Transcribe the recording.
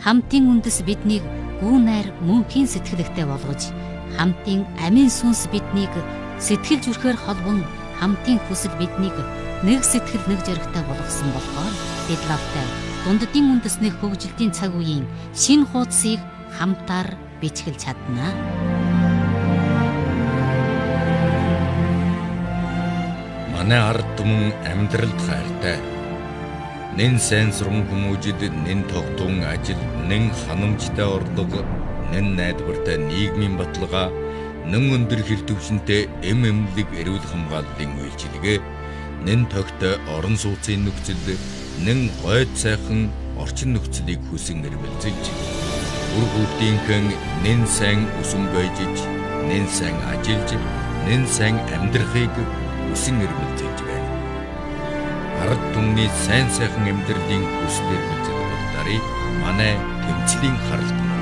Хамтын үндэс биднийг гүү найр мөнхийн сэтгэлэгтэй болгож, хамтын амийн сүнс биднийг сэтгэл зүрхээр холбон, хамтын хүсэл биднийг нэг сэтгэл нэг зоригтой болгосон болохоор бид лавтай дунддын үндэсний хөгжилтийн цаг үеийн шинэ хуудсыг хамтаар бичгэлж чадна. Манай ард түмэн амьдралд хайртай. Нэн сайн сурган хүмүүжид нэн тогтун ажил, нэн ханамжтай орлого, нэн найдвартай нийгмийн баталгаа, нэн өндөр хэр төвшөнтэй эмлэг эрүүл хамгааллын үйлчилгээ, нэн тогтой орон сууцын нөхцөл, нэн гойд сайхан орчин нөхцөлийг хүсэн эрмэлзэлж, үр хүүхдийнхэн нэн сайн өсөн бойжиж, нэн сайн ажиллаж, нэн сайн амьдрахыг хүсэн эрмэлзэлж байна. Ард түмний сайн сайхан амьдралын хүслээр үзэл бодолтой манай тэмцлийн харалт